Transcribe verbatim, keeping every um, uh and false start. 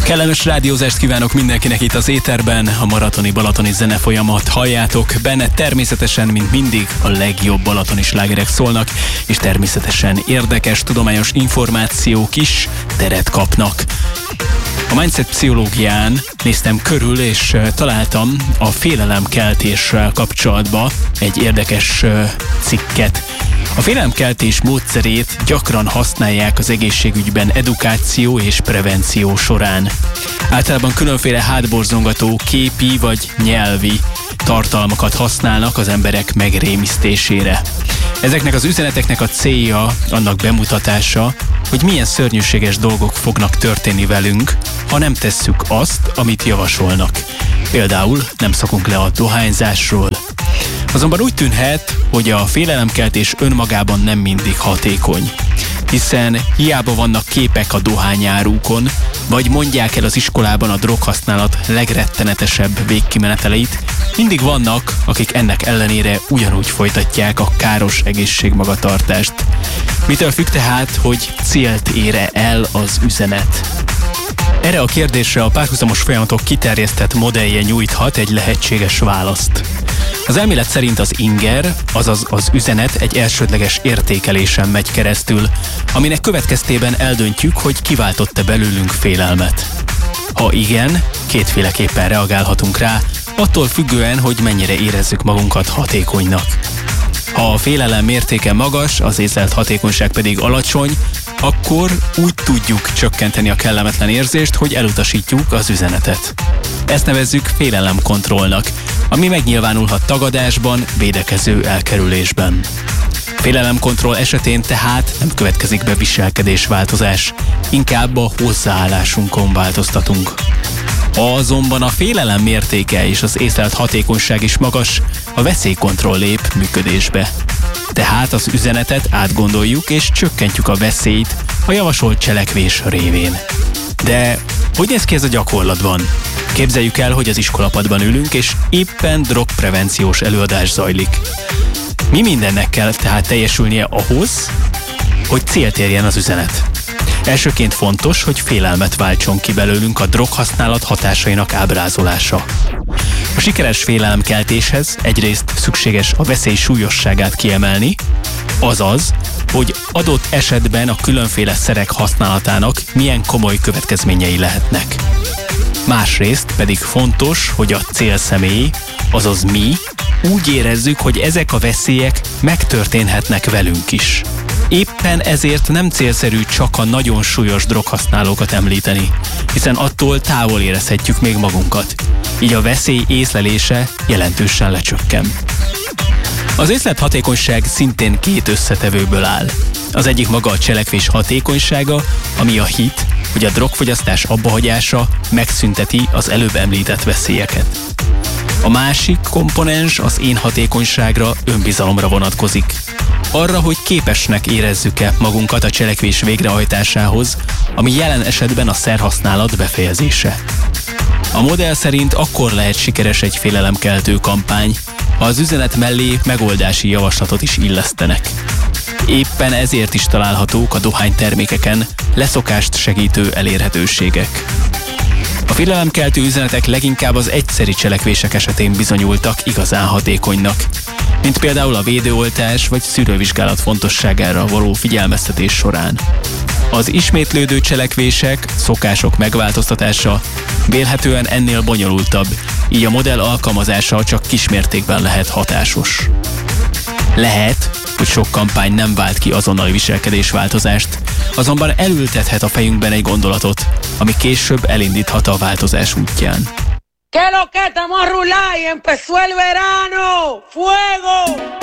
Kellemes rádiózást kívánok mindenkinek itt az éterben, a maratoni balatoni zenefolyamat halljátok, benne természetesen, mint mindig, a legjobb balatoni slágerek szólnak, és természetesen érdekes, tudományos információk is teret kapnak. A mindset pszichológián néztem körül, és találtam a félelemkeltéssel kapcsolatban egy érdekes cikket. A félelemkeltés módszerét gyakran használják az egészségügyben edukáció és prevenció során. Általában különféle hátborzongató képi vagy nyelvi tartalmakat használnak az emberek megrémisztésére. Ezeknek az üzeneteknek a célja annak bemutatása, hogy milyen szörnyűséges dolgok fognak történni velünk, ha nem tesszük azt, amit javasolnak. Például nem szokunk le a dohányzásról. Azonban úgy tűnhet, hogy a félelemkeltés önmagában nem mindig hatékony. Hiszen hiába vannak képek a dohányárukon, vagy mondják el az iskolában a droghasználat legrettenetesebb végkimeneteleit, mindig vannak, akik ennek ellenére ugyanúgy folytatják a káros egészségmagatartást. Mitől függ tehát, hogy célt ér-e el az üzenet? Erre a kérdésre a párhuzamos folyamatok kiterjesztett modellje nyújthat egy lehetséges választ. Az elmélet szerint az inger, azaz az üzenet egy elsődleges értékelésen megy keresztül, aminek következtében eldöntjük, hogy kiváltott-e belőlünk félelmet. Ha igen, kétféleképpen reagálhatunk rá, attól függően, hogy mennyire érezzük magunkat hatékonynak. Ha a félelem mértéke magas, az észlelt hatékonyság pedig alacsony, akkor úgy tudjuk csökkenteni a kellemetlen érzést, hogy elutasítjuk az üzenetet. Ezt nevezzük félelemkontrollnak, ami megnyilvánulhat tagadásban, védekező elkerülésben. Félelemkontroll esetén tehát nem következik be viselkedésváltozás, inkább a hozzáállásunkon változtatunk. Ha azonban a félelem mértéke és az észlelt hatékonyság is magas, a veszélykontroll lép működésbe. Tehát az üzenetet átgondoljuk és csökkentjük a veszélyt a javasolt cselekvés révén. De hogy néz ki ez a gyakorlatban? Képzeljük el, hogy az iskolapadban ülünk, és éppen drogprevenciós előadás zajlik. Mi mindennek kell tehát teljesülnie ahhoz, hogy célt érjen az üzenet? Elsőként fontos, hogy félelmet váltson ki belőlünk a droghasználat hatásainak ábrázolása. A sikeres félelemkeltéshez egyrészt szükséges a veszély súlyosságát kiemelni, azaz, hogy adott esetben a különféle szerek használatának milyen komoly következményei lehetnek. Másrészt pedig fontos, hogy a célszemély, azaz mi, úgy érezzük, hogy ezek a veszélyek megtörténhetnek velünk is. Éppen ezért nem célszerű csak a nagyon súlyos droghasználókat említeni, hiszen attól távol érezhetjük még magunkat. Így a veszély észlelése jelentősen lecsökken. Az észlelt hatékonyság szintén két összetevőből áll. Az egyik maga a cselekvés hatékonysága, ami a hit, hogy a drogfogyasztás abbahagyása megszünteti az előbb említett veszélyeket. A másik komponens az én hatékonyságra, önbizalomra vonatkozik. Arra, hogy képesnek érezzük-e magunkat a cselekvés végrehajtásához, ami jelen esetben a szerhasználat befejezése. A modell szerint akkor lehet sikeres egy félelemkeltő kampány, ha az üzenet mellé megoldási javaslatot is illesztenek. Éppen ezért is találhatók a dohánytermékeken leszokást segítő elérhetőségek. A félelemkeltő üzenetek leginkább az egyszeri cselekvések esetén bizonyultak igazán hatékonynak, mint például a védőoltás vagy szűrővizsgálat fontosságára való figyelmeztetés során. Az ismétlődő cselekvések, szokások megváltoztatása vélhetően ennél bonyolultabb, így a modell alkalmazása csak kismértékben lehet hatásos. Lehet, hogy sok kampány nem vált ki azonnali viselkedésváltozást, azonban elültethet a fejünkben egy gondolatot, ami később elindíthat a változás útján. ¿Qué lo que estamos a rular y empezó el verano? ¡Fuego!